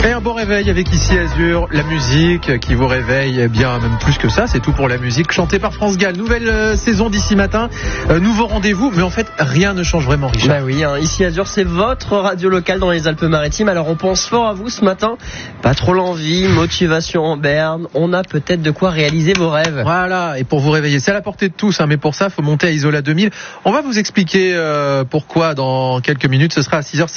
Et un bon réveil avec Ici Azur, la musique qui vous réveille, eh bien même plus que ça, c'est tout pour la musique chantée par France Gall. Nouvelle saison d'ici matin, nouveau rendez-vous, mais en fait rien ne change vraiment, Richard. Bah oui, Ici Azur, c'est votre radio locale dans les Alpes-Maritimes. Alors on pense fort à vous ce matin. Pas trop l'envie, motivation en berne. On a peut-être de quoi réaliser vos rêves. Voilà, et pour vous réveiller, c'est à la portée de tous, mais pour ça, il faut monter à Isola 2000. On va vous expliquer pourquoi dans quelques minutes. Ce sera à 6h.